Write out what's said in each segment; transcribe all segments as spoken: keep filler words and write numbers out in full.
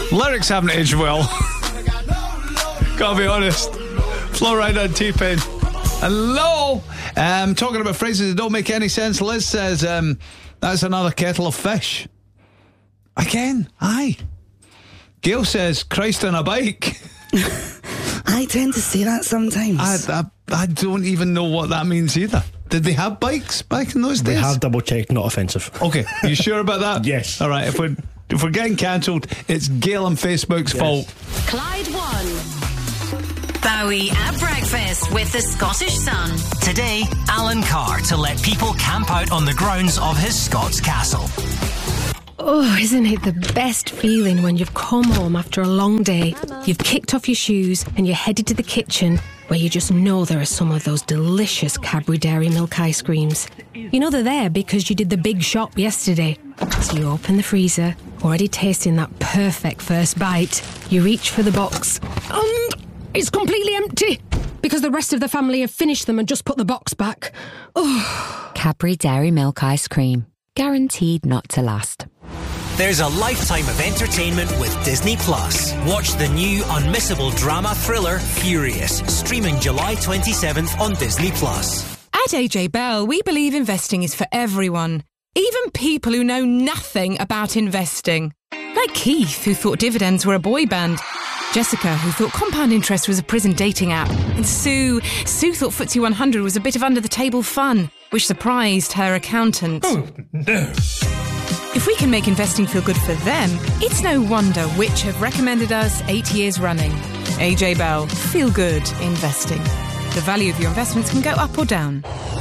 Lyrics haven't aged well. Gotta be honest. Flo Rida and T-Pain. Hello. Um, talking about phrases that don't make any sense. Liz says, um, that's another kettle of fish. Again, aye. Gail says, Christ on a bike. I tend to say that sometimes. I, I, I don't even know what that means either. Did they have bikes back in those days? We have double checked, not offensive. Okay, you sure about that? Yes. All right, if we're, if we're getting cancelled, it's Gail on Facebook's yes. fault. Clyde One. Bowie at breakfast with the Scottish Sun. Today, Alan Carr to let people camp out on the grounds of his Scots castle. Oh, isn't it the best feeling when you've come home after a long day, you've kicked off your shoes and you're headed to the kitchen where you just know there are some of those delicious Cadbury Dairy Milk ice creams. You know they're there because you did the big shop yesterday. So you open the freezer, already tasting that perfect first bite. You reach for the box and it's completely empty because the rest of the family have finished them and just put the box back. Oh. Cadbury Dairy Milk ice cream. Guaranteed not to last. There's a lifetime of entertainment with Disney Plus. Watch the new unmissable drama thriller Furious, streaming July twenty-seventh on Disney Plus. At A J Bell, we believe investing is for everyone, even people who know nothing about investing. Like Keith, who thought dividends were a boy band. Jessica, who thought compound interest was a prison dating app. And Sue, Sue thought F T S E one hundred was a bit of under-the-table fun, which surprised her accountant. Oh, no. If we can make investing feel good for them, it's no wonder Which have recommended us eight years running. A J Bell, feel good investing. The value of your investments can go up or down.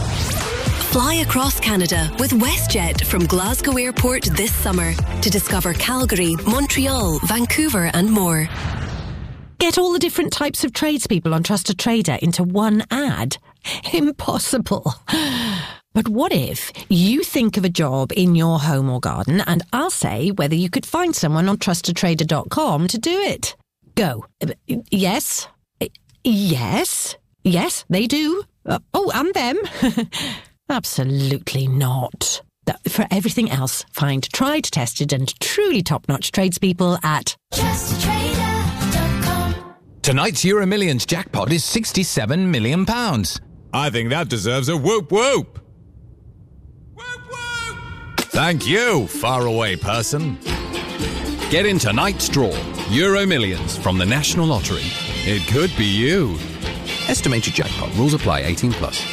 Fly across Canada with WestJet from Glasgow Airport this summer to discover Calgary, Montreal, Vancouver and more. Get all the different types of tradespeople on Trusted Trader into one ad? Impossible. But what if you think of a job in your home or garden and I'll say whether you could find someone on trusted trader dot com to do it? Go. Yes. Yes. Yes, they do. Uh, oh, and them. Absolutely not. For everything else, find tried, tested and truly top-notch tradespeople at trusted trader dot com. Tonight's Euro Millions jackpot is sixty-seven million pounds. I think that deserves a whoop whoop. Thank you, faraway person. Get in tonight's draw. Euro Millions from the National Lottery. It could be you. Estimated jackpot. Rules apply. eighteen plus.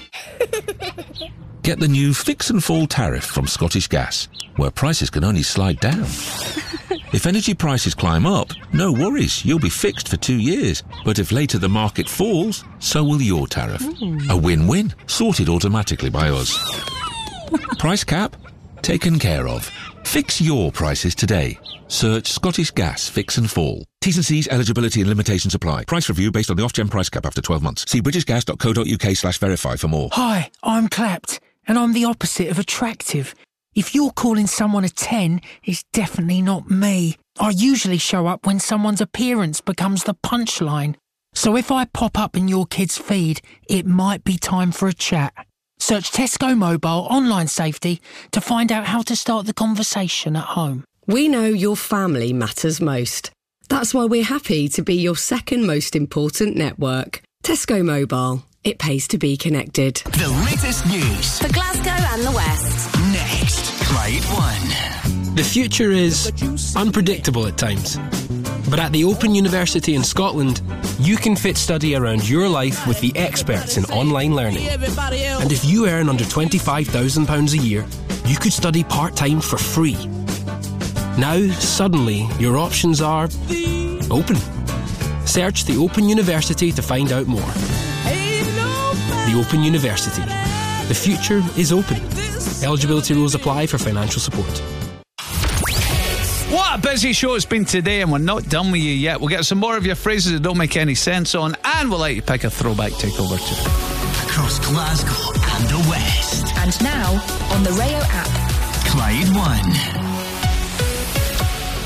Get the new Fix and Fall tariff from Scottish Gas, where prices can only slide down. If energy prices climb up, no worries, you'll be fixed for two years. But if later the market falls, so will your tariff. Mm. A win-win, sorted automatically by us. Price cap? Taken care of. Fix your prices today. Search Scottish Gas Fix and Fall. T's and C's, eligibility and limitations apply. Price review based on the Ofgem price cap after twelve months. See british gas dot co dot uk slash verify for more. Hi, I'm Clapped, and I'm the opposite of attractive. If you're calling someone a ten, it's definitely not me. I usually show up when someone's appearance becomes the punchline. So if I pop up in your kid's feed, it might be time for a chat. Search Tesco Mobile Online Safety to find out how to start the conversation at home. We know your family matters most. That's why we're happy to be your second most important network. Tesco Mobile. It pays to be connected. The latest news for Glasgow and the West. Next, Clyde One. The future is unpredictable at times. But at the Open University in Scotland, you can fit study around your life with the experts in online learning. And if you earn under twenty-five thousand pounds a year, you could study part-time for free. Now, suddenly, your options are open. Search the Open University to find out more. The Open University. The future is open. Eligibility rules apply for financial support. What a busy show it's been today, and we're not done with you yet. We'll get some more of your phrases that don't make any sense on, and we'll let you pick a throwback takeover too. Across Glasgow and the West. And now, on the Rayo app. Clyde One.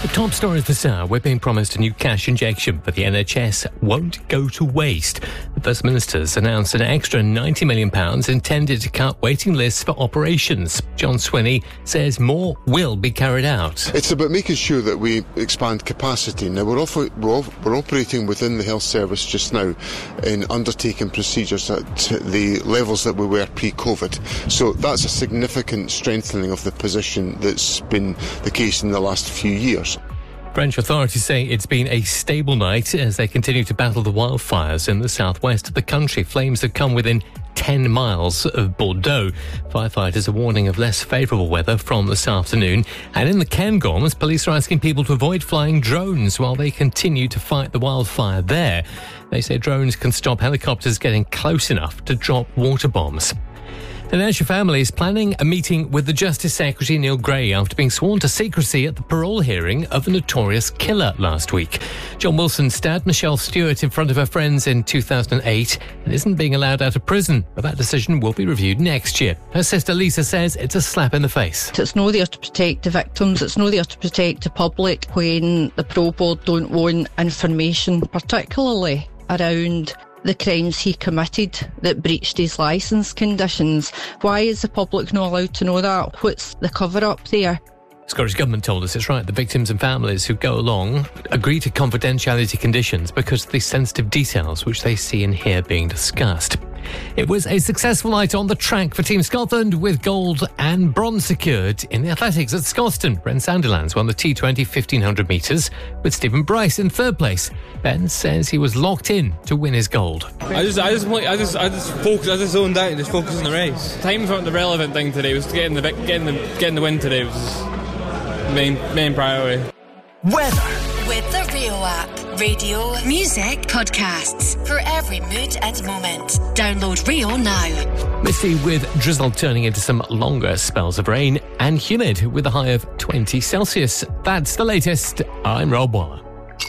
The top stories this hour, we're being promised a new cash injection, but the N H S won't go to waste. The First Minister's announced an extra ninety million pounds intended to cut waiting lists for operations. John Swinney says more will be carried out. It's about making sure that we expand capacity. Now, we're, offer, we're, off, we're operating within the health service just now in undertaking procedures at the levels that we were pre-COVID. So that's a significant strengthening of the position that's been the case in the last few years. French authorities say it's been a stable night as they continue to battle the wildfires in the southwest of the country. Flames have come within ten miles of Bordeaux. Firefighters are warning of less favourable weather from this afternoon. And in the Cairngorms, police are asking people to avoid flying drones while they continue to fight the wildfire there. They say drones can stop helicopters getting close enough to drop water bombs. The National family is planning a meeting with the Justice Secretary Neil Gray after being sworn to secrecy at the parole hearing of a notorious killer last week. John Wilson stabbed Michelle Stewart in front of her friends in two thousand eight and isn't being allowed out of prison, but that decision will be reviewed next year. Her sister Lisa says it's a slap in the face. It's not there to protect the victims, it's not there to protect the public when the parole board don't want information, particularly around the crimes he committed that breached his licence conditions. Why is the public not allowed to know that? What's the cover-up there? Scottish Government told us it's right. The victims and families who go along agree to confidentiality conditions because of the sensitive details which they see and hear being discussed. It was a successful night on the track for Team Scotland with gold and bronze secured in the athletics at Scotstoun. Brent Sandilands won the T twenty fifteen hundred metres with Stephen Bryce in third place. Ben says he was locked in to win his gold. I just, I just, I just, I just focus, I just zoned out and just focus on the race. Times weren't the relevant thing today. It was getting the, getting the, getting the win today was main, main priority. Weather. With the Rio app. Radio, music, podcasts. For every mood and moment. Download Rio now. Misty with drizzle turning into some longer spells of rain and humid with a high of twenty Celsius. That's the latest. I'm Rob Waller.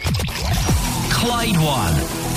Clyde One.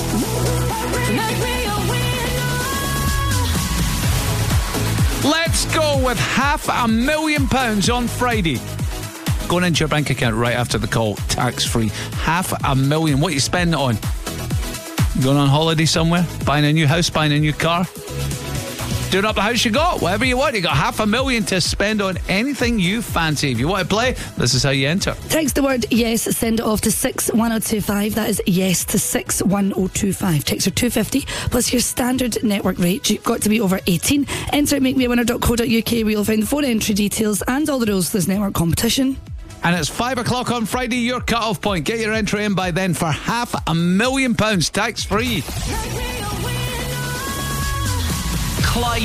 Let's go with half a million pounds on Friday. Going into your bank account right after the call, tax-free. Half a million. What are you spending it on? Going on holiday somewhere? Buying a new house? Buying a new car? Doing up the house you got? Whatever you want. You got half a million to spend on anything you fancy. If you want to play, this is how you enter. Text the word yes, send it off to six one oh two five. That is yes to six one oh two five. Text are two fifty plus your standard network rate. You've got to be over eighteen. Enter at make me a winner dot co dot uk where you'll find the phone entry details and all the rules for this network competition. And it's five o'clock on Friday, your cut-off point. Get your entry in by then for half a million pounds tax-free. Clyde